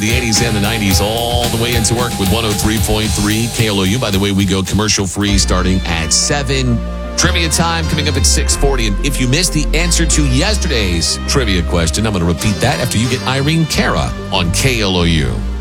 The 80s and the 90s all the way into work with 103.3 KLOU. By the way, we go commercial free starting at 7. Trivia time coming up at 6:40. And if you missed the answer to yesterday's trivia question, I'm going to repeat that after you get Irene Cara on KLOU.